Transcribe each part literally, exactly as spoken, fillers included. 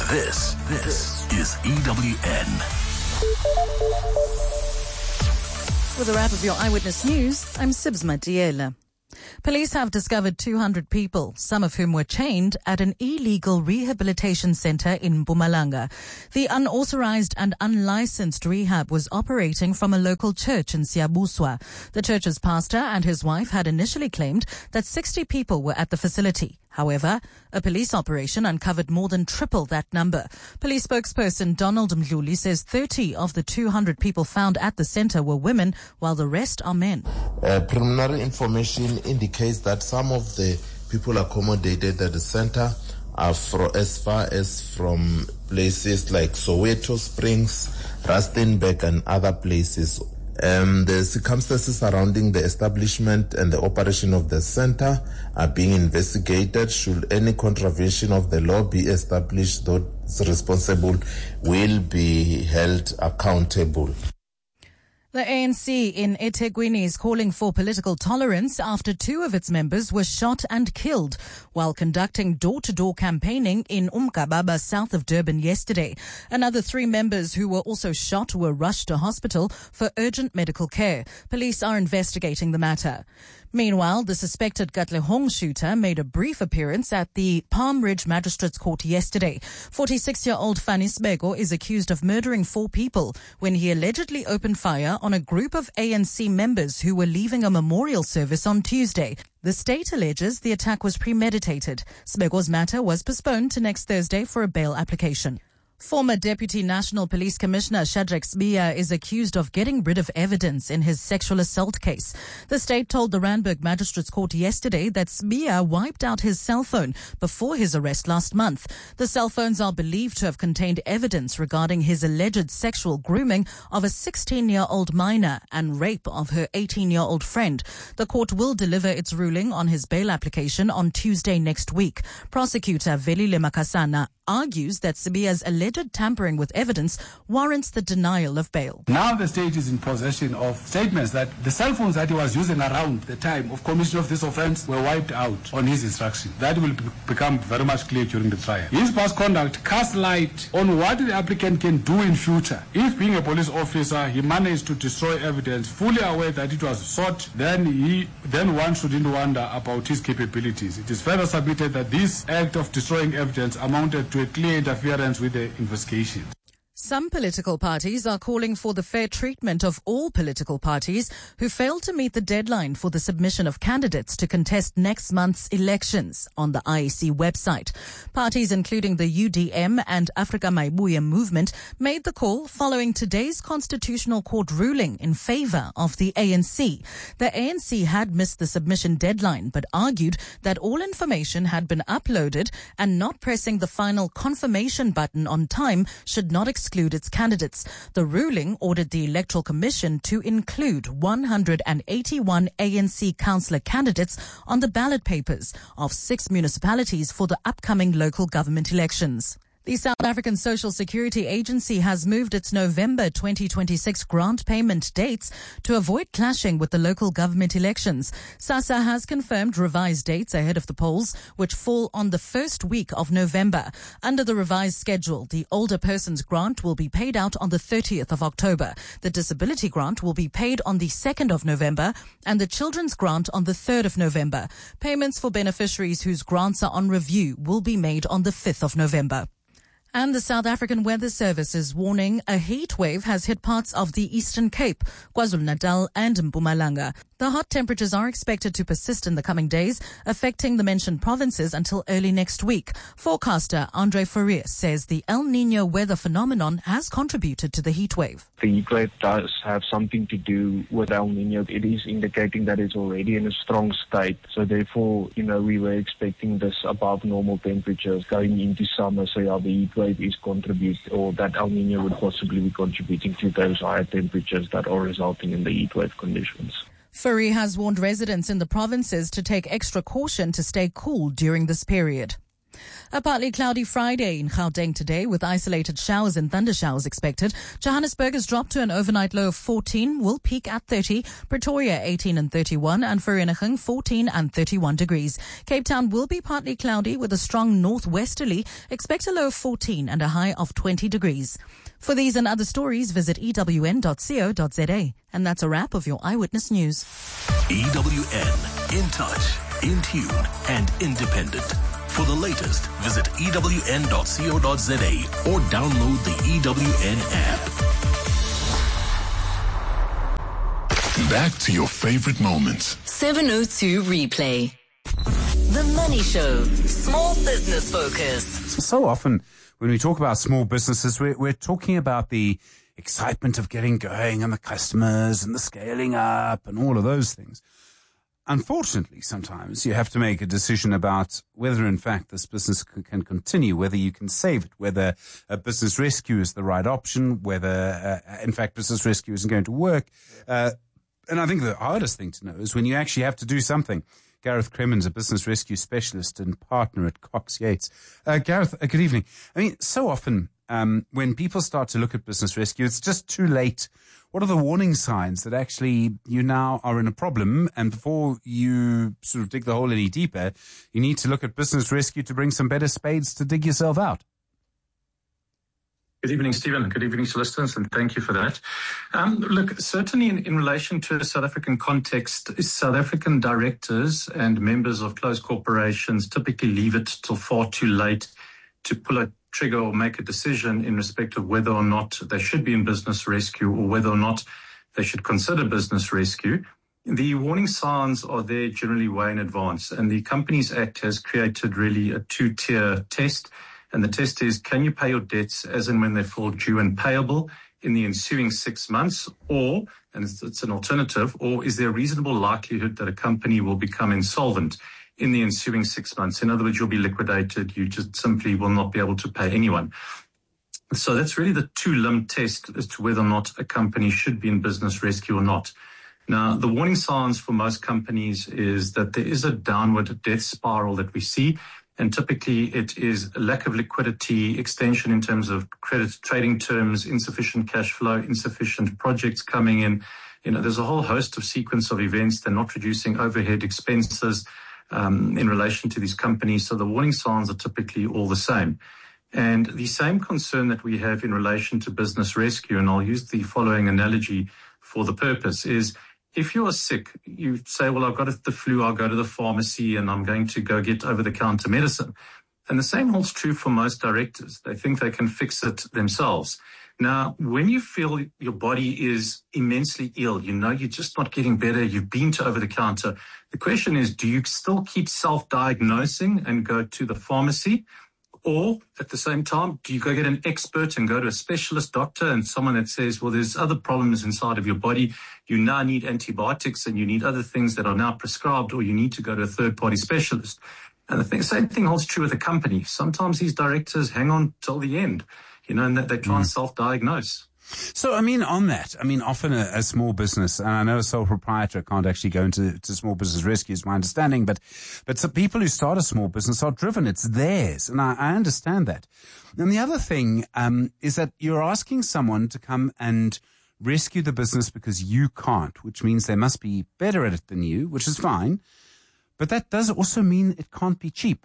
This, this is E W N. With a wrap of your Eyewitness News, I'm Sibs Matiela. Police have discovered two hundred people, some of whom were chained at an illegal rehabilitation center in Mpumalanga. The unauthorized and unlicensed rehab was operating from a local church in Siyabuswa. The church's pastor and his wife had initially claimed that sixty people were at the facility. However, a police operation uncovered more than triple that number. Police spokesperson Donald Mdluli says thirty of the two hundred people found at the center were women, while the rest are men. Uh, preliminary information indicates that some of the people accommodated at the center are from as far as from places like Soweto Springs, Rustenburg, and other places. Um, the circumstances surrounding the establishment and the operation of the center are being investigated. Should any contravention of the law be established, those responsible will be held accountable. The A N C in eThekwini is calling for political tolerance after two of its members were shot and killed while conducting door-to-door campaigning in Umgababa, south of Durban yesterday. Another three members who were also shot were rushed to hospital for urgent medical care. Police are investigating the matter. Meanwhile, the suspected Katlehong shooter made a brief appearance at the Palm Ridge Magistrates Court yesterday. forty-six-year-old Fanny Sbego is accused of murdering four people when he allegedly opened fire on a group of A N C members who were leaving a memorial service on Tuesday. The state alleges the attack was premeditated. Sbego's matter was postponed to next Thursday for a bail application. Former Deputy National Police Commissioner Shadrack Sibiya is accused of getting rid of evidence in his sexual assault case. The state told the Randburg Magistrates Court yesterday that Sibiya wiped out his cell phone before his arrest last month. The cell phones are believed to have contained evidence regarding his alleged sexual grooming of a sixteen-year-old minor and rape of her eighteen-year-old friend. The court will deliver its ruling on his bail application on Tuesday next week. Prosecutor Velile Makasana argues that Sibiya's alleged tampering with evidence warrants the denial of bail. Now the state is in possession of statements that the cell phones that he was using around the time of commission of this offense were wiped out on his instruction. That will be- become very much clear during the trial. His past conduct casts light on what the applicant can do in future. If being a police officer, he managed to destroy evidence, fully aware that it was sought, then he, then one shouldn't wonder about his capabilities. It is further submitted that this act of destroying evidence amounted to a clear interference with the investigation. Some political parties are calling for the fair treatment of all political parties who failed to meet the deadline for the submission of candidates to contest next month's elections on the I E C website. Parties including the U D M and Africa Maibuya movement made the call following today's Constitutional Court ruling in favor of the A N C. The A N C had missed the submission deadline but argued that all information had been uploaded and not pressing the final confirmation button on time should not exclude its candidates. The ruling ordered the Electoral Commission to include one hundred eighty-one A N C councillor candidates on the ballot papers of six municipalities for the upcoming local government elections. The South African Social Security Agency has moved its November twenty twenty-six grant payment dates to avoid clashing with the local government elections. SASSA has confirmed revised dates ahead of the polls, which fall on the first week of November. Under the revised schedule, the older person's grant will be paid out on the thirtieth of October. The disability grant will be paid on the second of November and the children's grant on the third of November. Payments for beneficiaries whose grants are on review will be made on the fifth of November. And the South African Weather Service is warning a heat wave has hit parts of the Eastern Cape, KwaZulu-Natal and Mpumalanga. The hot temperatures are expected to persist in the coming days, affecting the mentioned provinces until early next week. Forecaster Andre Fauria says the El Niño weather phenomenon has contributed to the heat wave. The heat wave does have something to do with El Niño. It is indicating that it's already in a strong state. So therefore, you know, we were expecting this above normal temperatures going into summer. So yeah, the heat wave is contributing, or that El Niño would possibly be contributing to those higher temperatures that are resulting in the heat wave conditions. Furry has warned residents in the provinces to take extra caution to stay cool during this period. A partly cloudy Friday in Gauteng today with isolated showers and thundershowers expected. Johannesburg has dropped to an overnight low of fourteen, will peak at thirty. Pretoria eighteen and thirty-one, and Vereeniging fourteen and thirty-one degrees. Cape Town will be partly cloudy with a strong northwesterly. Expect a low of fourteen and a high of twenty degrees. For these and other stories, visit e w n dot co dot z a. And that's a wrap of your Eyewitness News. E W N, in touch, in tune, and independent. For the latest, visit e w n dot co dot z a or download the E W N app. Back to your favorite moments. seven oh two Replay. The Money Show. Small business focus. So often when we talk about small businesses, we're, we're talking about the excitement of getting going and the customers and the scaling up and all of those things. Unfortunately, sometimes you have to make a decision about whether, in fact, this business can continue, whether you can save it, whether a business rescue is the right option, whether, uh, in fact, business rescue isn't going to work. Uh, and I think the hardest thing to know is when you actually have to do something. Gareth Cremins, a business rescue specialist and partner at Cox Yates. Uh, Gareth, uh, good evening. I mean, so often um, when people start to look at business rescue, it's just too late. What are the warning signs that actually you now are in a problem, and before you sort of dig the hole any deeper, you need to look at business rescue to bring some better spades to dig yourself out? Good evening, Stephen. Good evening to listeners, and thank you for that. Um, look, certainly in, in relation to a South African context, South African directors and members of closed corporations typically leave it till far too late to pull a trigger or make a decision in respect of whether or not they should be in business rescue or whether or not they should consider business rescue. The warning signs are there generally way in advance, and the Companies Act has created really a two-tier test. And the test is, can you pay your debts as and when they fall due and payable in the ensuing six months? Or, and it's, it's an alternative, or is there a reasonable likelihood that a company will become insolvent in the ensuing six months? In other words, you'll be liquidated. You just simply will not be able to pay anyone. So that's really the two-limb test as to whether or not a company should be in business rescue or not. Now, the warning signs for most companies is that there is a downward debt spiral that we see. And typically it is a lack of liquidity, extension in terms of credit trading terms, insufficient cash flow, insufficient projects coming in. You know, there's a whole host of sequence of events. They're not reducing overhead expenses um, in relation to these companies. So the warning signs are typically all the same. And the same concern that we have in relation to business rescue, and I'll use the following analogy for the purpose, is if you are sick, you say, well, I've got the flu, I'll go to the pharmacy and I'm going to go get over-the-counter medicine. And the same holds true for most directors. They think they can fix it themselves. Now, when you feel your body is immensely ill, you know you're just not getting better, you've been to over-the-counter, the question is, do you still keep self-diagnosing and go to the pharmacy? Or at the same time, do you go get an expert and go to a specialist doctor and someone that says, well, there's other problems inside of your body. You now need antibiotics and you need other things that are now prescribed, or you need to go to a third-party specialist. And the thing, same thing holds true with a company. Sometimes these directors hang on till the end, you know, and that they try mm. and self-diagnose. So, I mean, on that, I mean, often a, a small business, and I know a sole proprietor can't actually go into to small business rescue, is my understanding, but but some people who start a small business are driven. It's theirs, and I, I understand that. And the other thing um, is that you're asking someone to come and rescue the business because you can't, which means they must be better at it than you, which is fine. But that does also mean it can't be cheap.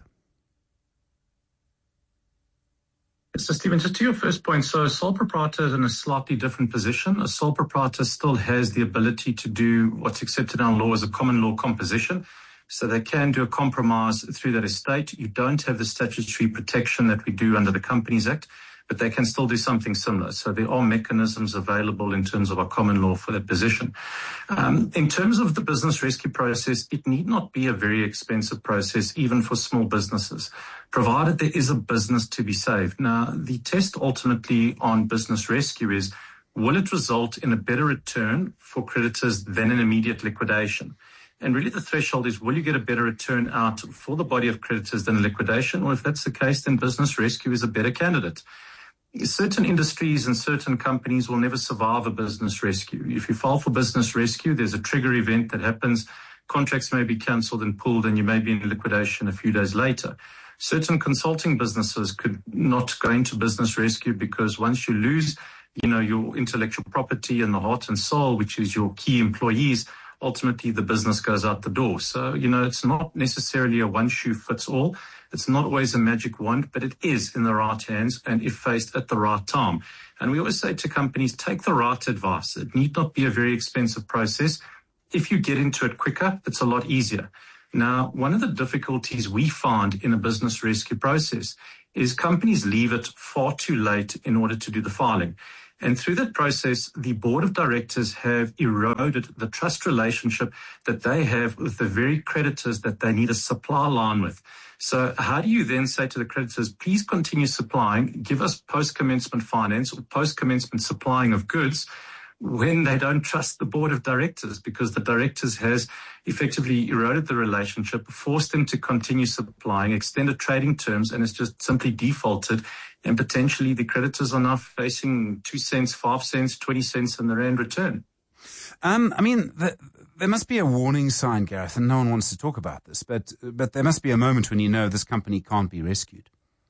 So, Stephen, just to your first point, so a sole proprietor is in a slightly different position. A sole proprietor still has the ability to do what's accepted in law as a common law composition. So they can do a compromise through that estate. You don't have the statutory protection that we do under the Companies Act, but they can still do something similar. So there are mechanisms available in terms of our common law for that position. Um, in terms of the business rescue process, it need not be a very expensive process, even for small businesses, provided there is a business to be saved. Now, the test ultimately on business rescue is, will it result in a better return for creditors than an immediate liquidation? And really the threshold is, will you get a better return out for the body of creditors than liquidation? Or if that's the case, then business rescue is a better candidate. Certain industries and certain companies will never survive a business rescue. If you file for business rescue, there's a trigger event that happens. Contracts may be cancelled and pulled, and you may be in liquidation a few days later. Certain consulting businesses could not go into business rescue because once you lose, you know, your intellectual property and the heart and soul, which is your key employees, ultimately the business goes out the door. So, you know, it's not necessarily a one shoe fits all. It's not always a magic wand, but it is in the right hands and if faced at the right time. And we always say to companies, take the right advice. It need not be a very expensive process. If you get into it quicker, it's a lot easier. Now, one of the difficulties we find in a business rescue process is companies leave it far too late in order to do the filing. And through that process, the board of directors have eroded the trust relationship that they have with the very creditors that they need a supply line with. So how do you then say to the creditors, please continue supplying, give us post-commencement finance or post-commencement supplying of goods, when they don't trust the board of directors, because the directors has effectively eroded the relationship, forced them to continue supplying, extended trading terms, and it's just simply defaulted. And potentially the creditors are now facing two cents, five cents, twenty cents in the rand return. Um, I mean, the, there must be a warning sign, Gareth, and no one wants to talk about this, but but there must be a moment when you know this company can't be rescued.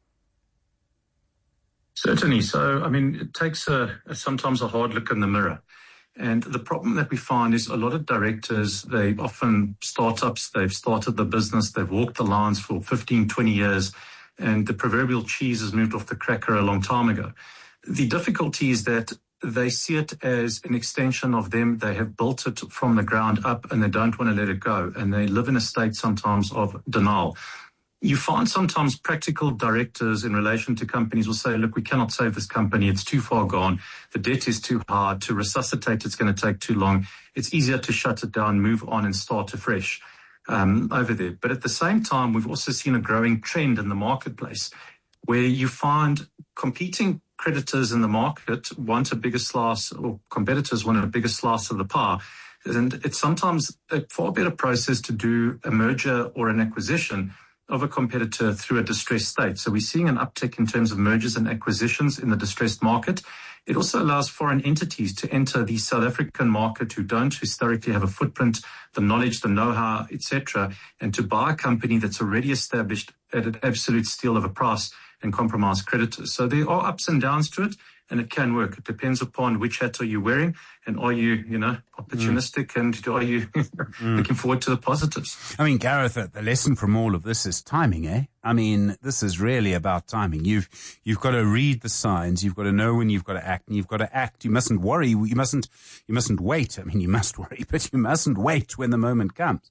Certainly. So, I mean, it takes a, a sometimes a hard look in the mirror. And the problem that we find is a lot of directors, they often startups, they've started the business, they've walked the lines for fifteen, twenty years, and the proverbial cheese has moved off the cracker a long time ago. The difficulty is that they see it as an extension of them. They have built it from the ground up and they don't want to let it go. And they live in a state sometimes of denial. You find sometimes practical directors in relation to companies will say, look, we cannot save this company. It's too far gone. The debt is too hard. To resuscitate, it's going to take too long. It's easier to shut it down, move on and start afresh um, over there. But at the same time, we've also seen a growing trend in the marketplace where you find competing creditors in the market want a bigger slice, or competitors want a bigger slice of the pie. And it's sometimes a far better process to do a merger or an acquisition of a competitor through a distressed state. So we're seeing an uptick in terms of mergers and acquisitions in the distressed market. It also allows foreign entities to enter the South African market who don't historically have a footprint, the knowledge, the know-how, et cetera, and to buy a company that's already established at an absolute steal of a price and compromise creditors. So there are ups and downs to it, and it can work. It depends upon which hat are you wearing, and are you, you know, opportunistic, mm. and are you mm. looking forward to the positives? I mean, Gareth, the lesson from all of this is timing, eh? I mean, this is really about timing. You've you've got to read the signs. You've got to know when you've got to act, and you've got to act. You mustn't worry. You mustn't you mustn't wait. I mean, you must worry, but you mustn't wait when the moment comes.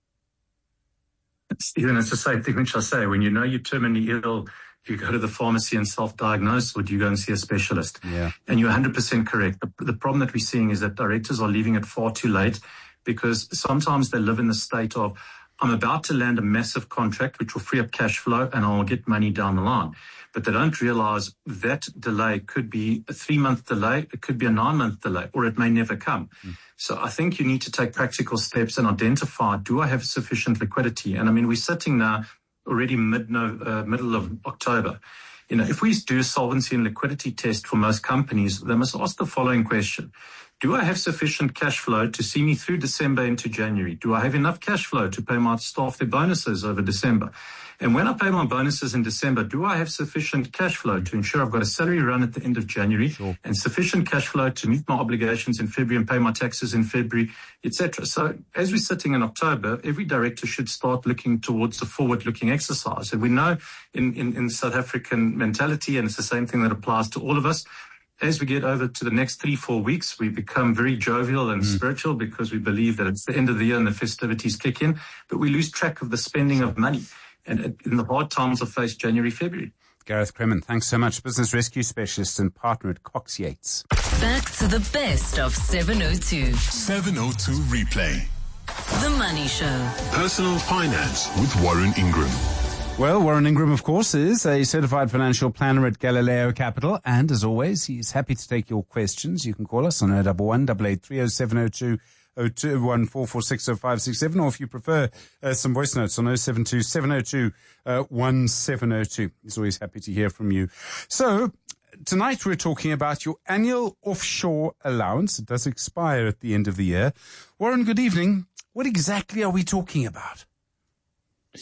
Stephen, it's the same thing which I say. When you know you're terminally ill, you go to the pharmacy and self-diagnose, or do you go and see a specialist? Yeah. And you're one hundred percent correct. The, the problem that we're seeing is that directors are leaving it far too late, because sometimes they live in the state of, I'm about to land a massive contract which will free up cash flow and I'll get money down the line. But they don't realize that delay could be a three-month delay, it could be a nine-month delay, or it may never come. Mm. So I think you need to take practical steps and identify, do I have sufficient liquidity? And I mean, we're sitting now already mid no, uh, middle of October. You know, if we do a solvency and liquidity test for most companies, they must ask the following question. Do I have sufficient cash flow to see me through December into January? Do I have enough cash flow to pay my staff their bonuses over December? And when I pay my bonuses in December, do I have sufficient cash flow to ensure I've got a salary run at the end of January, sure, and sufficient cash flow to meet my obligations in February and pay my taxes in February, et cetera? So as we're sitting in October, every director should start looking towards a forward-looking exercise. And we know in, in, in South African mentality, and it's the same thing that applies to all of us, as we get over to the next three, four weeks, we become very jovial and mm. spiritual, because we believe that it's the end of the year and the festivities kick in, but we lose track of the spending of money. And in the hard times of face, January, February. Gareth Kremen, thanks so much. Business Rescue Specialist and partner at Cox Yates. Back to the best of seven oh two. seven oh two Replay. The Money Show. Personal Finance with Warren Ingram. Well, Warren Ingram, of course, is a certified financial planner at Galileo Capital. And as always, he's happy to take your questions. You can call us on oh one one, eight eight three oh seven oh two. oh two one four four six oh five six seven, or if you prefer uh, some voice notes on oh seven two seven oh two one seven oh two. He's always happy to hear from you. So tonight we're talking about your annual offshore allowance. It does expire at the end of the year. Warren, good evening. What exactly are we talking about?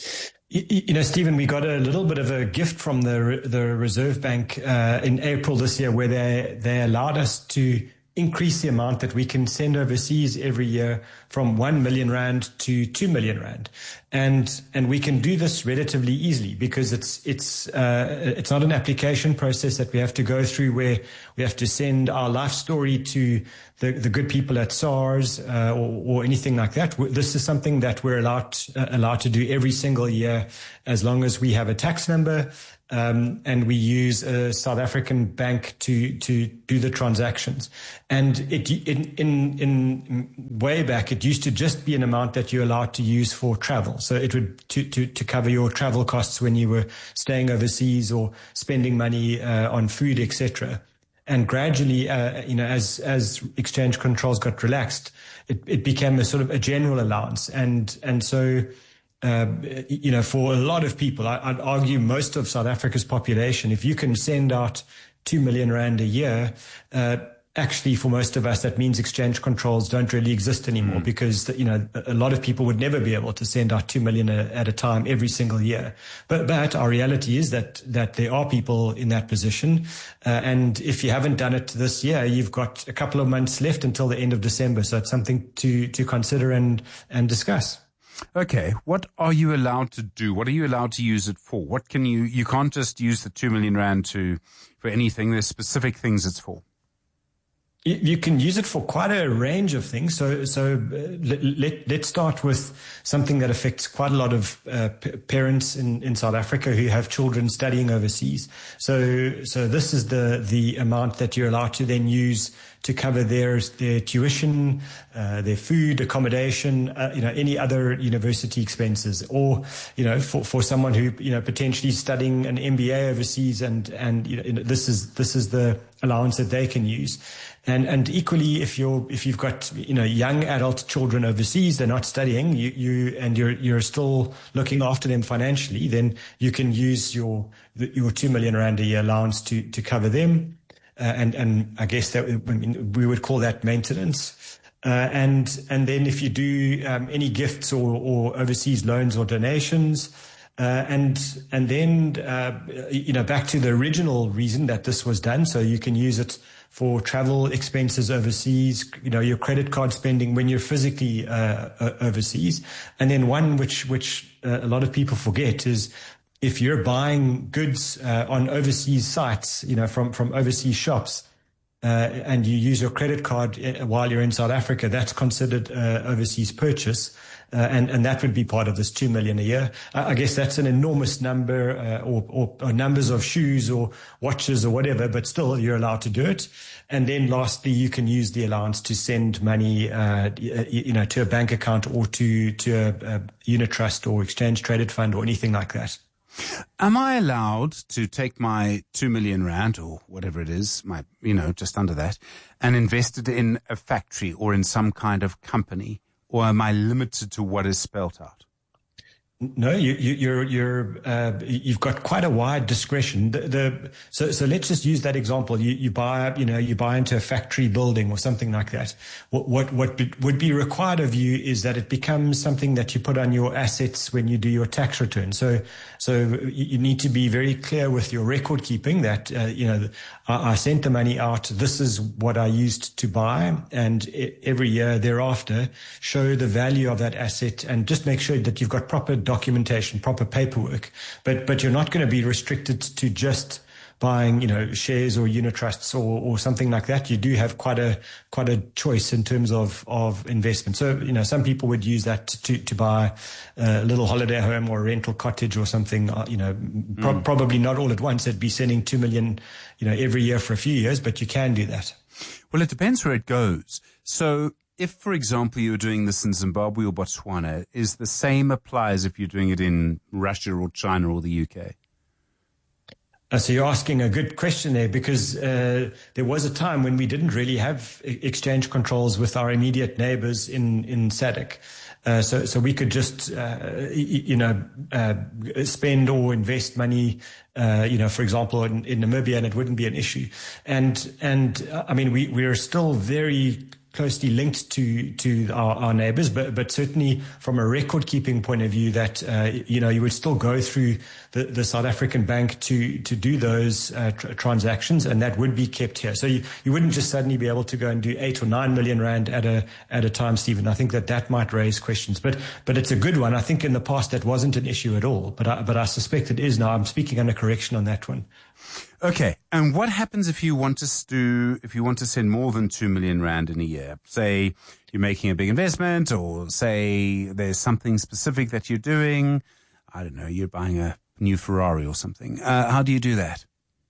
You know, Stephen, we got a little bit of a gift from the the Reserve Bank uh, in April this year, where they they allowed us to increase the amount that we can send overseas every year from one million rand to two million rand, and and we can do this relatively easily because it's it's uh, it's not an application process that we have to go through where we have to send our life story to the, the good people at SARS uh, or, or anything like that. This is something that we're allowed uh, allowed to do every single year as long as we have a tax number. Um, and we use a South African bank to to do the transactions. And it in, in in way back, it used to just be an amount that you're allowed to use for travel. So it would to to, to cover your travel costs when you were staying overseas or spending money uh, on food, et cetera. And gradually, uh, you know, as as exchange controls got relaxed, it, it became a sort of a general allowance. And and so. Uh, you know, for a lot of people, I, I'd argue most of South Africa's population, if you can send out two million rand a year, uh, actually for most of us, that means exchange controls don't really exist anymore mm. because, you know, a lot of people would never be able to send out two million a, at a time every single year. But, but our reality is that, that there are people in that position. Uh, and if you haven't done it this year, you've got a couple of months left until the end of December. So it's something to, to consider and, and discuss. Okay, what are you allowed to do? What are you allowed to use it for? What can you, you can't just use the two million rand to, for anything. There's specific things it's for. You can use it for quite a range of things. So, so uh, let, let, let's start with something that affects quite a lot of uh, p- parents in, in South Africa who have children studying overseas. So, so this is the, the amount that you're allowed to then use to cover their, their tuition, uh, their food, accommodation, uh, you know, any other university expenses, or, you know, for, for someone who, you know, potentially studying an M B A overseas and, and, you know, this is, this is the allowance that they can use. And, and equally, if you're, if you've got, you know, young adult children overseas, they're not studying, you, you, and you're, you're still looking after them financially, then you can use your, your two million rand a year allowance to, to cover them. Uh, and, and I guess that I mean, we would call that maintenance. Uh, and, and then if you do, um, any gifts or, or overseas loans or donations, Uh, and and then, uh, you know, back to the original reason that this was done. So you can use it for travel expenses overseas, you know, your credit card spending when you're physically uh, overseas. And then one which which uh, a lot of people forget is if you're buying goods uh, on overseas sites, you know, from, from overseas shops, uh, and you use your credit card while you're in South Africa, that's considered uh, overseas purchase. Uh, and, and that would be part of this two million a year. I, I guess that's an enormous number, uh, or, or, or numbers of shoes or watches or whatever, but still you're allowed to do it. And then lastly, you can use the allowance to send money, uh, you, you know, to a bank account or to, to a, a unit trust or exchange traded fund or anything like that. Am I allowed to take my two million rand or whatever it is, my, you know, just under that, and invest it in a factory or in some kind of company? Or am I limited to what is spelt out? No, you, you, you're, you're, uh, you've got quite a wide discretion. The, the, so, so let's just use that example. You, you buy, you know, you buy into a factory building or something like that. What, what, what be, would be required of you is that it becomes something that you put on your assets when you do your tax return. So, so you need to be very clear with your record keeping that, uh, you know, I, I sent the money out. This is what I used to buy. And every year thereafter, show the value of that asset and just make sure that you've got proper documentation, proper paperwork, but but you're not going to be restricted to just buying, you know, shares or unit trusts or, or something like that. You do have quite a quite a choice in terms of of investment. So, you know, some people would use that to to buy a little holiday home or a rental cottage or something. You know, pro- mm. probably not all at once. They'd be sending two million, you know, every year for a few years, but you can do that. Well, it depends where it goes. So, if, for example, you're doing this in Zimbabwe or Botswana, is the same apply as if you're doing it in Russia or China or the U K? Uh, so you're asking a good question there, because uh, there was a time when we didn't really have exchange controls with our immediate neighbors in, in S A D C. Uh, so, so we could just, uh, you know, uh, spend or invest money, uh, you know, for example, in, in Namibia, and it wouldn't be an issue. And, and, uh, I mean, we, we're still very closely linked to to our, our neighbors, but but certainly from a record keeping point of view, that uh, you know you would still go through the, the South African bank to to do those uh, tr- transactions, and that would be kept here. So you, you wouldn't just suddenly be able to go and do eight or nine million rand at a at a time, Stephen. I think that that might raise questions, but but it's a good one. I think in the past that wasn't an issue at all, but I, but I suspect it is now. I'm speaking under correction on that one. Okay, and what happens if you want to do if you want to send more than two million rand in a year? Say you're making a big investment, or say there's something specific that you're doing. I don't know, you're buying a new Ferrari or something. Uh, how do you do that?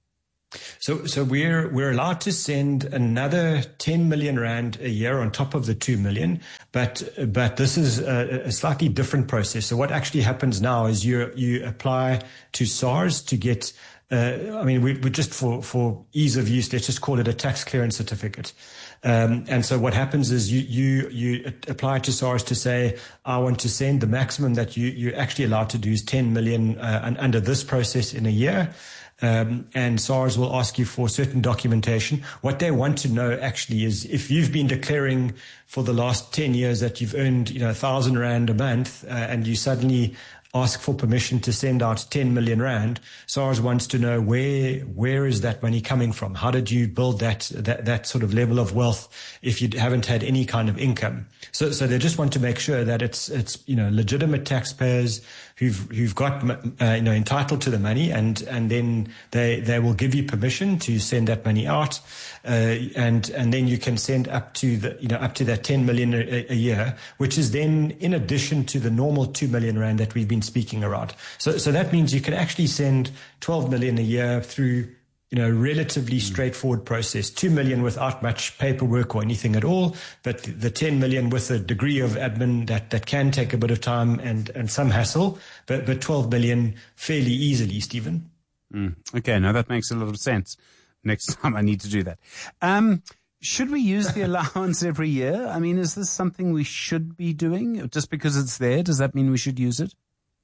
So, so we're we're allowed to send another ten million rand a year on top of the two million, but but this is a, a slightly different process. So, what actually happens now is you you apply to SARS to get. Uh, I mean, we, we just for, for ease of use, let's just call it a tax clearance certificate. Um, and so what happens is you, you, you apply to SARS to say, I want to send the maximum that you, you're actually allowed to do is ten million uh, and under this process in a year. Um, and SARS will ask you for certain documentation. What they want to know actually is if you've been declaring for the last ten years that you've earned, you know, a thousand rand a month, uh, and you suddenly ask for permission to send out ten million rand. SARS wants to know where, where is that money coming from? How did you build that, that, that sort of level of wealth if you haven't had any kind of income? So, so they just want to make sure that it's, it's, you know, legitimate taxpayers who've, who've got, uh, you know, entitled to the money, and, and then they, they will give you permission to send that money out. Uh, and, and then you can send up to the, you know, up to that ten million a, a year, which is then in addition to the normal two million rand that we've been speaking around. So, so that means you can actually send twelve million a year through, you know, relatively straightforward process. two million without much paperwork or anything at all, but the ten million with a degree of admin that, that can take a bit of time and, and some hassle, but, but twelve million fairly easily, Stephen. Mm. Okay. Now that makes a lot of sense. Next time I need to do that. Um, should we use the allowance every year? I mean, is this something we should be doing? Just because it's there, does that mean we should use it?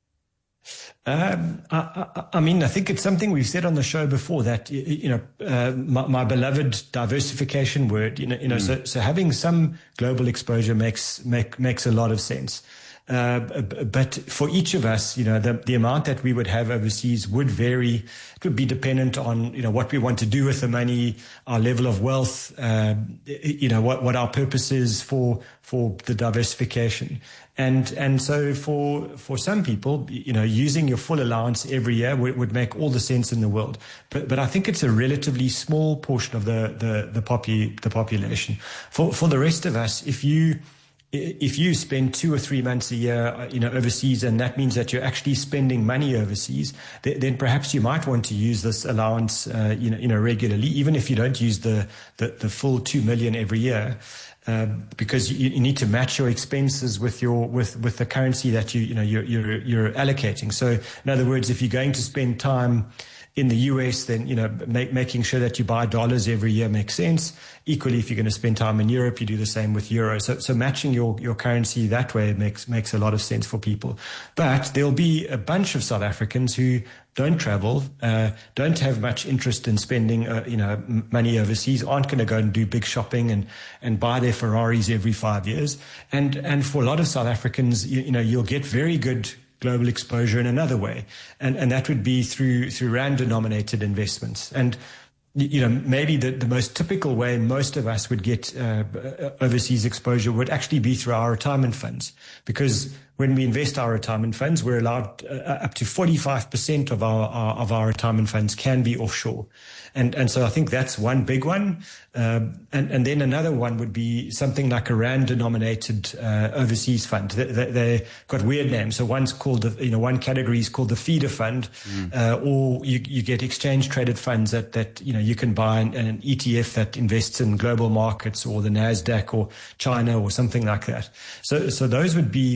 Um, I, I, I mean, I think it's something we've said on the show before that, you, you know, uh, my, my beloved diversification word, you know, you know, mm. so, so having some global exposure makes, make, makes a lot of sense. Uh, but for each of us, you know, the, the amount that we would have overseas would vary. It would be dependent on, you know, what we want to do with the money, our level of wealth, uh, you know, what, what our purpose is for, for the diversification. And, and so for, for some people, you know, using your full allowance every year would, would make all the sense in the world. But, but I think it's a relatively small portion of the, the, the popu, the population. For, for the rest of us, if you, If you spend two or three months a year, you know, overseas, and that means that you're actually spending money overseas, th- then perhaps you might want to use this allowance, uh, you know, you know, regularly, even if you don't use the, the, the full two million every year, uh, because you, you need to match your expenses with your, with, with the currency that you, you know, you're, you're, you're allocating. So in other words, if you're going to spend time in the U S, then, you know, make, making sure that you buy dollars every year makes sense. Equally, if you're going to spend time in Europe, you do the same with euros. So, so matching your, your currency that way makes, makes a lot of sense for people. But there'll be a bunch of South Africans who don't travel, uh, don't have much interest in spending, uh, you know, money overseas, aren't going to go and do big shopping and, and buy their Ferraris every five years. And, and for a lot of South Africans, you, you know, you'll get very good global exposure in another way. And, and that would be through, through rand denominated investments. And, you know, maybe the, the most typical way most of us would get uh, overseas exposure would actually be through our retirement funds, because when we invest our retirement funds, we're allowed uh, up to forty-five percent of our, our of our retirement funds can be offshore. And, and so I think that's one big one. Um, and, and then another one would be something like a rand denominated uh, overseas fund. They, they, they've got weird names. So one's called, the, you know, one category is called the feeder fund, mm. uh, or you, you get exchange traded funds that, that, you know, you can buy an, an E T F that invests in global markets or the NASDAQ or China or something like that. So, so those would be kind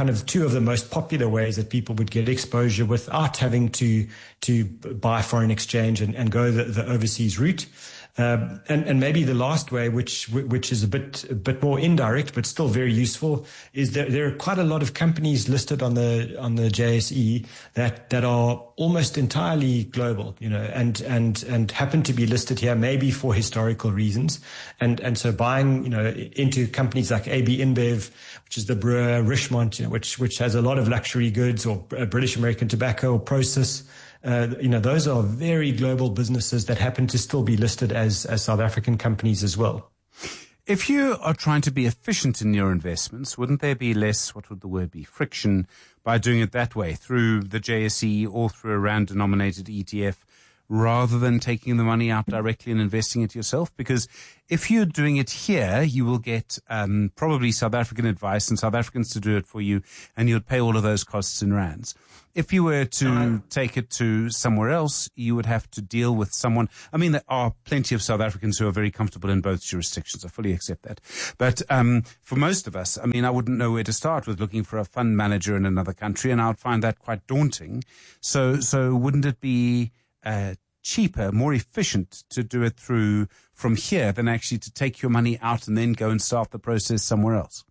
kind of two of the most popular ways that people would get exposure without having to to buy foreign exchange and, and go the, the overseas route. Um, and, and maybe the last way, which which is a bit a bit more indirect but still very useful, is that there are quite a lot of companies listed on the on the J S E that that are almost entirely global, you know, and and and happen to be listed here maybe for historical reasons. And and so buying, you know, into companies like A B InBev, which is the brewer, Richemont, you know, which which has a lot of luxury goods, or British American Tobacco, or Prosus. Uh, you know, those are very global businesses that happen to still be listed as, as South African companies as well. If you are trying to be efficient in your investments, wouldn't there be less, what would the word be, friction by doing it that way, through the J S E or through a rand-denominated E T F, rather than taking the money out directly and investing it yourself? Because if you're doing it here, you will get um, probably South African advice and South Africans to do it for you, and you'd pay all of those costs in rands. If you were to uh, take it to somewhere else, you would have to deal with someone. I mean, there are plenty of South Africans who are very comfortable in both jurisdictions. I fully accept that. But um, for most of us, I mean, I wouldn't know where to start with looking for a fund manager in another country, and I would find that quite daunting. So, so wouldn't it be uh, cheaper, more efficient to do it through from here than actually to take your money out and then go and start the process somewhere else?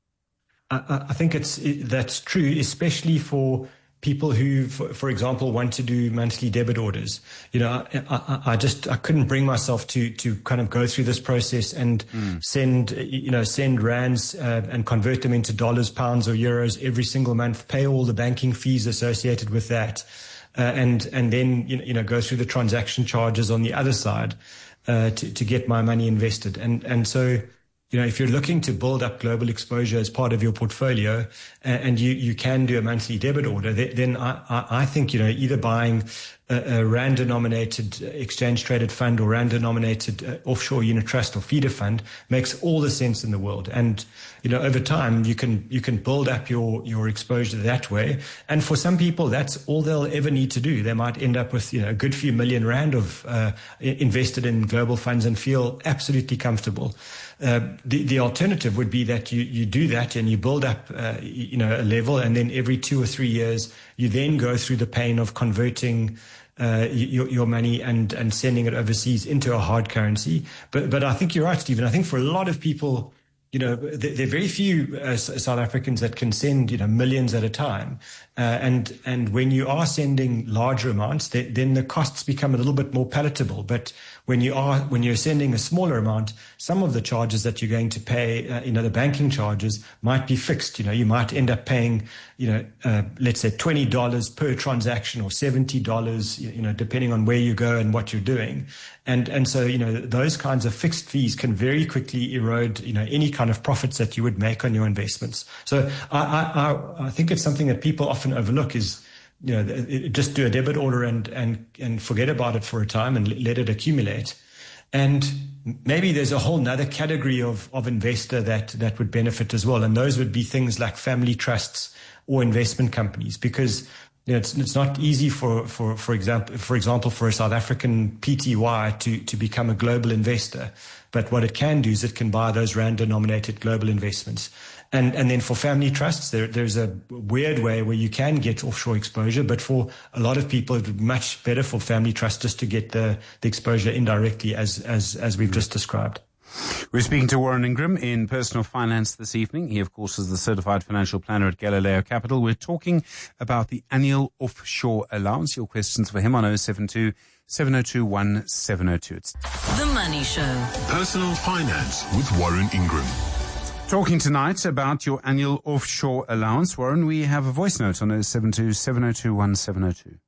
I, I think it's it, that's true, especially for people who, for, for example, want to do monthly debit orders. You know, I, I, I just, I couldn't bring myself to, to kind of go through this process and mm. send, you know, send rands uh, and convert them into dollars, pounds, or euros every single month, pay all the banking fees associated with that. Uh, and, and then, you know, you know, go through the transaction charges on the other side, uh, to, to get my money invested. And, and so, you know, if you're looking to build up global exposure as part of your portfolio, and, and you, you can do a monthly debit order, then I, I think, you know, either buying a, a rand-denominated exchange-traded fund or rand-denominated uh, offshore unit trust or feeder fund makes all the sense in the world. And, you know, over time, you can you can build up your, your exposure that way. And for some people, that's all they'll ever need to do. They might end up with, you know, a good few million rand of uh, invested in global funds and feel absolutely comfortable. Uh, the, the alternative would be that you, you do that and you build up, uh, you know, a level, and then every two or three years, you then go through the pain of converting uh, your, your money and, and sending it overseas into a hard currency. But, but I think you're right, Stephen. I think for a lot of people, you know, there, there are very few uh, South Africans that can send, you know, millions at a time. Uh, and, and when you are sending larger amounts, they, then the costs become a little bit more palatable. But when you are, when you're sending a smaller amount, some of the charges that you're going to pay, uh, you know, the banking charges might be fixed. You know, you might end up paying, you know, uh, let's say twenty dollars per transaction or seventy dollars, you know, depending on where you go and what you're doing. And, and so, you know, those kinds of fixed fees can very quickly erode, you know, any kind of profits that you would make on your investments. So I, I, I think it's something that people often overlook is, you know, just do a debit order and, and, and forget about it for a time and let it accumulate. And maybe there's a whole nother category of, of investor that, that would benefit as well. And those would be things like family trusts or investment companies, because, you know, it's, it's not easy for, for, for example, for example, for a South African P T Y to, to become a global investor. But what it can do is it can buy those rand denominated global investments. And, and then for family trusts, there, there's a weird way where you can get offshore exposure. But for a lot of people, it would be much better for family trusts just to get the, the exposure indirectly, as, as, as we've just described. We're speaking to Warren Ingram in Personal Finance this evening. He, of course, is the certified financial planner at Galileo Capital. We're talking about the annual offshore allowance. Your questions for him on oh seven two, seven oh two, one seven oh two. It's The Money Show. Personal Finance with Warren Ingram. Talking tonight about your annual offshore allowance. Warren, we have a voice note on oh seven two, seven oh two, one seven oh two.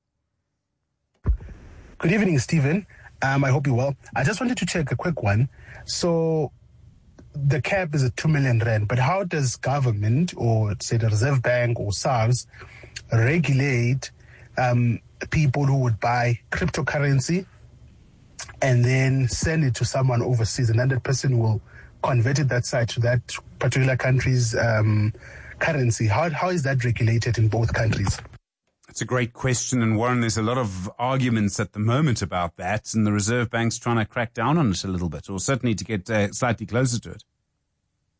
Good evening, Stephen. Um, I hope you're well. I just wanted to check a quick one. So the cap is at two million rand, but how does government, or say the Reserve Bank or SARS, regulate um, people who would buy cryptocurrency and then send it to someone overseas, and then that person will convert it that side to that particular country's um, currency? How how is that regulated in both countries? It's a great question, and Warren, there's a lot of arguments at the moment about that, and the Reserve Bank's trying to crack down on it a little bit, or certainly to get uh, slightly closer to it.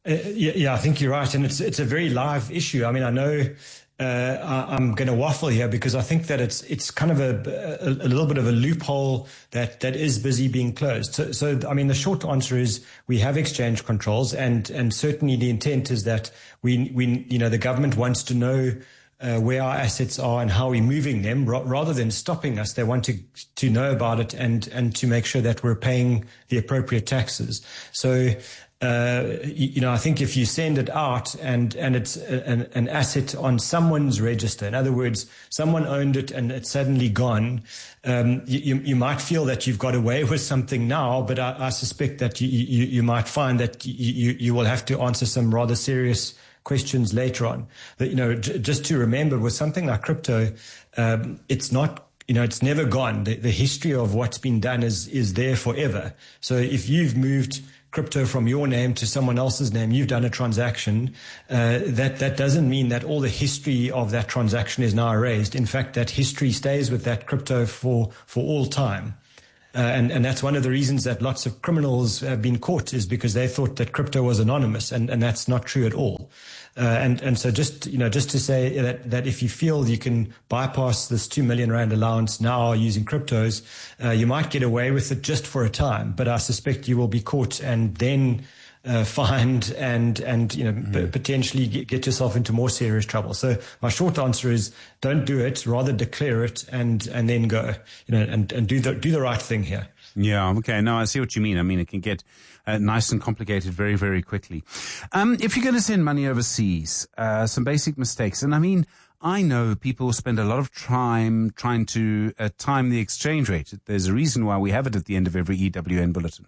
Uh, yeah, yeah, I think you're right. And it's it's a very live issue. I mean, I know uh, I, I'm going to waffle here because I think that it's it's kind of a, a, a little bit of a loophole that, that is busy being closed. So, so, I mean, the short answer is we have exchange controls, and, and certainly the intent is that we, we you know, the government wants to know Uh, where our assets are and how we're moving them, ra- rather than stopping us. They want to to know about it and and to make sure that we're paying the appropriate taxes. So, uh, you, you know, I think if you send it out and and it's an, an asset on someone's register, in other words, someone owned it and it's suddenly gone, um, you, you might feel that you've got away with something now, but I, I suspect that you, you you might find that you you will have to answer some rather serious questions later on. That, you know, j- just to remember, with something like crypto, um, it's not, you know, it's never gone. The, the history of what's been done is is there forever. So if you've moved crypto from your name to someone else's name, you've done a transaction, uh, that, that doesn't mean that all the history of that transaction is now erased. In fact, that history stays with that crypto for, for all time. Uh, and, and that's one of the reasons that lots of criminals have been caught, is because they thought that crypto was anonymous, and, and that's not true at all. Uh, and, and so just, you know, just to say that, that if you feel you can bypass this two million rand allowance now using cryptos, uh, you might get away with it just for a time, but I suspect you will be caught and then Uh, fined and, and, you know, mm. p- potentially get, get yourself into more serious trouble. So my short answer is don't do it, rather declare it and, and then go, you know, and, and do the, do the right thing here. Yeah. Okay. No, I see what you mean. I mean, it can get uh, nice and complicated very, very quickly. Um, if you're going to send money overseas, uh, some basic mistakes. And I mean, I know people spend a lot of time trying to uh, time the exchange rate. There's a reason why we have it at the end of every E W N bulletin.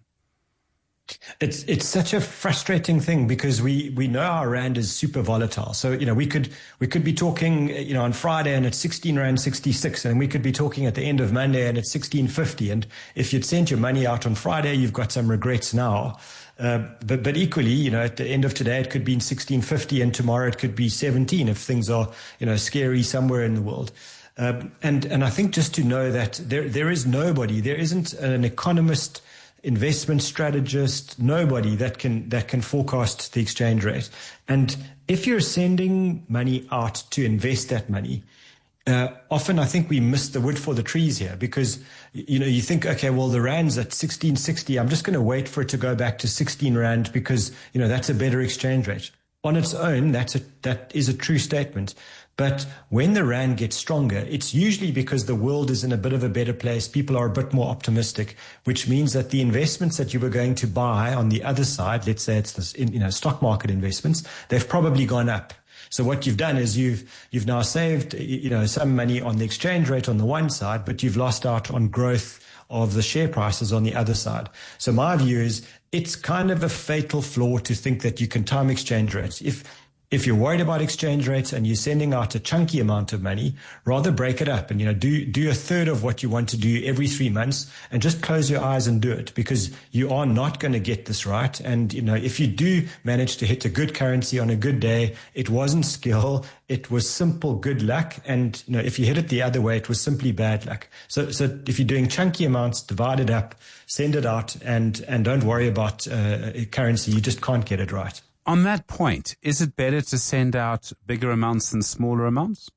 It's it's such a frustrating thing because we, we know our rand is super volatile. So, you know, we could we could be talking, you know, on Friday and it's sixteen rand sixty-six, and we could be talking at the end of Monday and it's sixteen fifty. And if you'd sent your money out on Friday, you've got some regrets now. Uh, but but equally, you know, at the end of today, it could be sixteen fifty, and tomorrow it could be seventeen if things are, you know, scary somewhere in the world. Um, and and I think just to know that there there is nobody, there isn't an economist, investment strategist, nobody that can that can forecast the exchange rate. And if you're sending money out to invest that money, uh, often I think we miss the wood for the trees here, because you know you think, okay, well, the rand's at sixteen sixty. I'm just going to wait for it to go back to sixteen rand because you know that's a better exchange rate. On its own, that's a that is a true statement. But when the rand gets stronger, it's usually because the world is in a bit of a better place. People are a bit more optimistic, which means that the investments that you were going to buy on the other side, let's say it's this, you know, stock market investments, they've probably gone up. So what you've done is you've you've now saved, you know, some money on the exchange rate on the one side, but you've lost out on growth of the share prices on the other side. So my view is it's kind of a fatal flaw to think that you can time exchange rates. If If you're worried about exchange rates and you're sending out a chunky amount of money, rather break it up and, you know, do, do a third of what you want to do every three months and just close your eyes and do it, because you are not going to get this right. And, you know, if you do manage to hit a good currency on a good day, it wasn't skill. It was simple good luck. And, you know, if you hit it the other way, it was simply bad luck. So, so if you're doing chunky amounts, divide it up, send it out, and, and don't worry about uh, currency. You just can't get it right. On that point, is it better to send out bigger amounts than smaller amounts?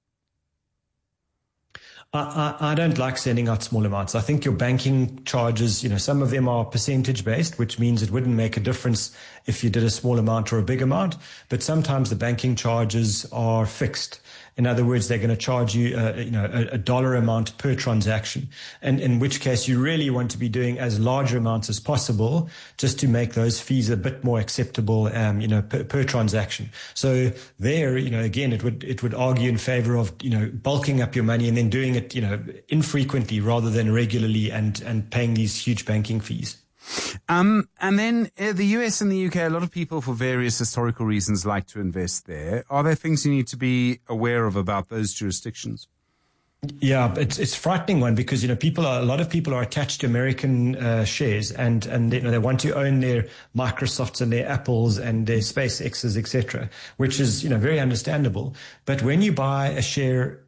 I, I, I don't like sending out small amounts. I think your banking charges, you know, some of them are percentage based, which means it wouldn't make a difference if you did a small amount or a big amount. But sometimes the banking charges are fixed. In other words, they're going to charge you, uh, you know, a, a dollar amount per transaction, and in which case you really want to be doing as large amounts as possible, just to make those fees a bit more acceptable, um, you know, per, per transaction. So there, you know, again, it would it would argue in favor of, you know, bulking up your money and then doing it, you know, infrequently rather than regularly, and and paying these huge banking fees. Um, and then uh, the U S and the U K, a lot of people for various historical reasons like to invest there. Are there things you need to be aware of about those jurisdictions? Yeah, it's it's frightening one, because, you know, people are, a lot of people are attached to American uh, shares, and and you know, they want to own their Microsofts and their Apples and their SpaceXs, et cetera, which is, you know, very understandable. But when you buy a share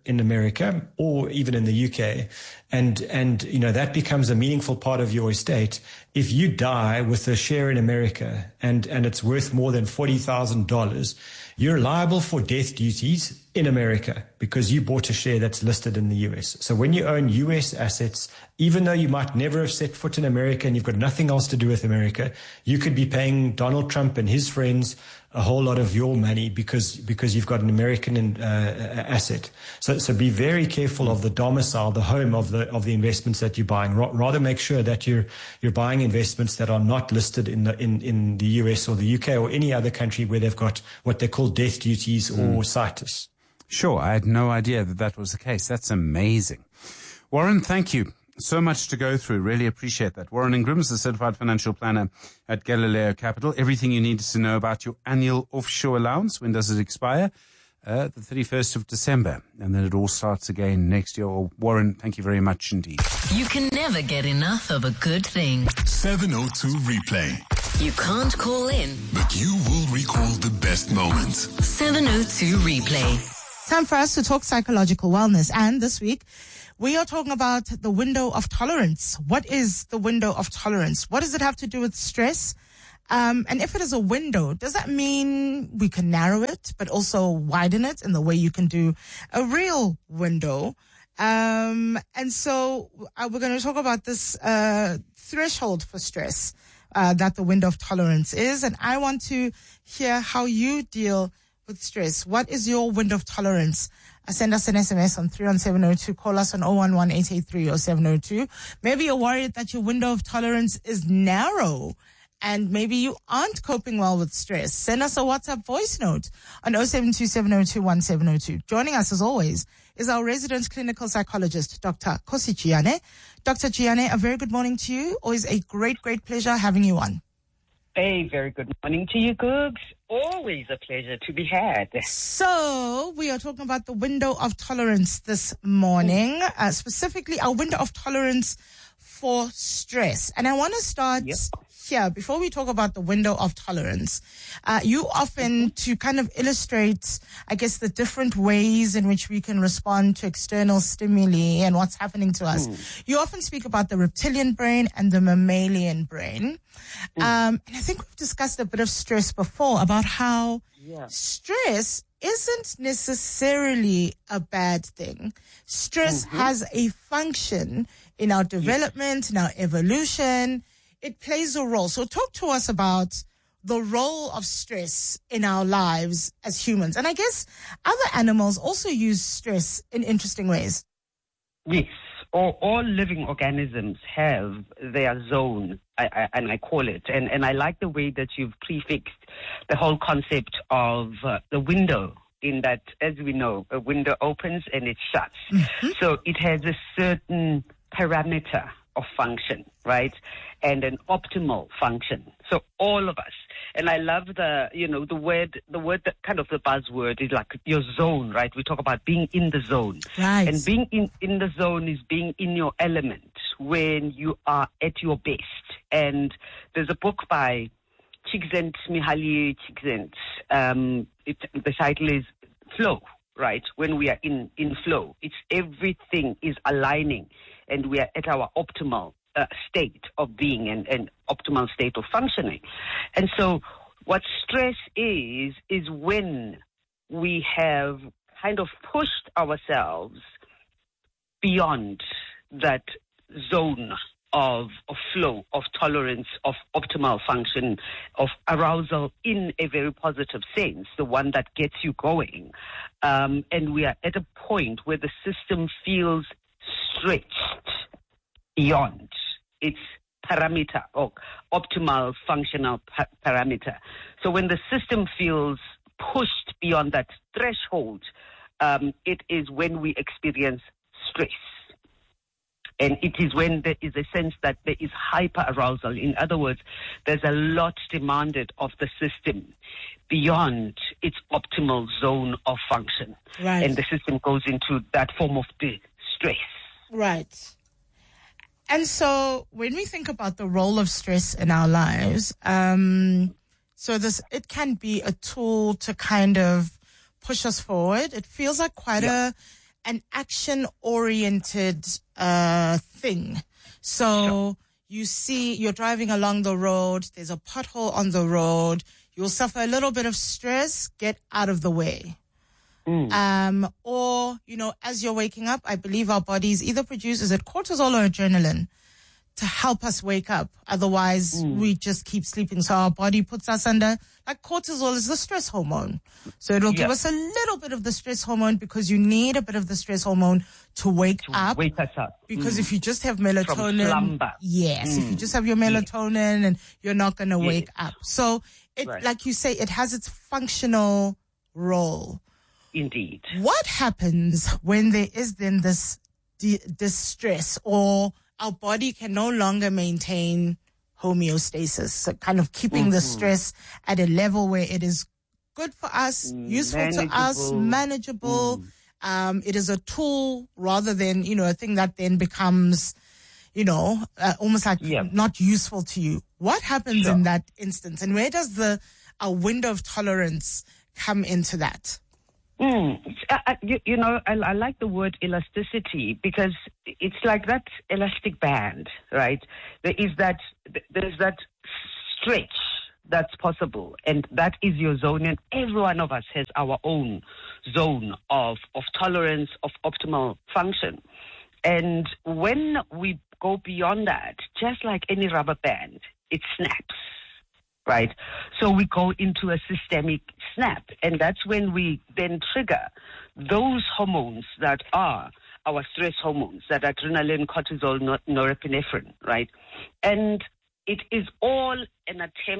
in America or even in the U K, and, and, you know, that becomes a meaningful part of your estate. If you die with a share in America and, and it's worth more than forty thousand dollars, you're liable for death duties in America because you bought a share that's listed in the U S. So when you own U S assets, even though you might never have set foot in America and you've got nothing else to do with America, you could be paying Donald Trump and his friends a whole lot of your money because because you've got an American uh, asset. So so be very careful of the domicile, the home of the of the investments that you're buying. Ra- rather make sure that you're you're buying investments that are not listed in the in, in the U S or the U K or any other country where they've got what they call death duties mm. or citus. Sure, I had no idea that that was the case. That's amazing. Warren, thank you. So much to go through. Really appreciate that. Warren Ingram is the Certified Financial Planner at Galileo Capital. Everything you need to know about your annual offshore allowance. When does it expire? Uh, the thirty-first of December. And then it all starts again next year. Oh, Warren, thank you very much indeed. You can never get enough of a good thing. seven oh two Replay. You can't call in, but you will recall the best moments. seven oh two Replay. Time for us to talk psychological wellness. And this week, we are talking about the window of tolerance. What is the window of tolerance? What does it have to do with stress? Um, and if it is a window, does that mean we can narrow it, but also widen it in the way you can do a real window? Um, and so uh, we're going to talk about this uh, threshold for stress uh, that the window of tolerance is. And I want to hear how you deal with stress. What is your window of tolerance? Uh, send us an S M S on three one seven oh two. Call us on oh one one, eight eight three, oh seven oh two. Maybe you're worried that your window of tolerance is narrow and maybe you aren't coping well with stress. Send us a WhatsApp voice note on oh seven two seven oh two one seven oh two. Joining us as always is our resident clinical psychologist, Doctor Kosi Chiane. Doctor Chiane, a very good morning to you. Always a great, great pleasure having you on. A very good morning to you, Googs. Always a pleasure to be had. So, we are talking about the window of tolerance this morning, uh, specifically our window of tolerance for stress. And I want to start yep. here, before we talk about the window of tolerance. Uh, you often, to kind of illustrate, I guess, the different ways in which we can respond to external stimuli and what's happening to us, mm. you often speak about the reptilian brain and the mammalian brain. Mm. Um, and I think we've discussed a bit of stress before about how yeah. stress isn't necessarily a bad thing. Stress mm-hmm. has a function in our development, yes. in our evolution. It plays a role. So talk to us about the role of stress in our lives as humans. And I guess other animals also use stress in interesting ways. Yes. All, all living organisms have their zone, I, I, and I call it. And, and I like the way that you've prefixed the whole concept of uh, the window, in that, as we know, a window opens and it shuts. Mm-hmm. So it has a certain parameter of function, right? And an optimal function. So all of us, and I love the, you know, the word, the word that kind of the buzzword is like your zone, right? We talk about being in the zone. Right. And being in, in the zone is being in your element when you are at your best. And there's a book by Csikszentmihalyi Csikszent. Um, it, the title is Flow, right? When we are in, in flow, it's everything is aligning and we are at our optimal uh, state of being and, and optimal state of functioning. And so what stress is, is when we have kind of pushed ourselves beyond that zone of, of flow, of tolerance, of optimal function, of arousal in a very positive sense, the one that gets you going. Um, and we are at a point where the system feels stretched beyond its parameter or optimal functional pa- parameter. So when the system feels pushed beyond that threshold, um, it is when we experience stress. And it is when there is a sense that there is hyper-arousal. In other words, there's a lot demanded of the system beyond its optimal zone of function. Right. And the system goes into that form of distress. Right. And so when we think about the role of stress in our lives, um, so this, it can be a tool to kind of push us forward. It feels like quite yeah. a an action-oriented uh, thing. So sure. you see, you're driving along the road, there's a pothole on the road, you'll suffer a little bit of stress, get out of the way. Mm. Um, or, you know, as you're waking up, I believe our bodies either produce, is it cortisol or adrenaline, to help us wake up. Otherwise, mm. we just keep sleeping. So our body puts us under, like cortisol is the stress hormone. So it'll yeah. give us a little bit of the stress hormone because you need a bit of the stress hormone to wake to up. Wake us up. Because mm. if you just have melatonin. From slumber. Yes. Mm. If you just have your melatonin yeah. and you're not going to yes. wake up. So it, right. like you say, it has its functional role. Indeed. What happens when there is then this de- distress or our body can no longer maintain homeostasis, so kind of keeping mm-hmm. the stress at a level where it is good for us, mm, useful manageable. to us, manageable. Mm. Um, it is a tool rather than, you know, a thing that then becomes, you know, uh, almost like yeah. not useful to you. What happens sure. in that instance? And where does the a window of tolerance come into that? Mm. I, you, you know, I, I like the word elasticity because it's like that elastic band, right? There is that, there's that stretch that's possible, and that is your zone, and every one of us has our own zone of, of tolerance, of optimal function. And when we go beyond that, just like any rubber band, it snaps. Right. So we go into a systemic snap, and that's when we then trigger those hormones that are our stress hormones, that adrenaline, cortisol, nor- norepinephrine, right? And it is all an attempt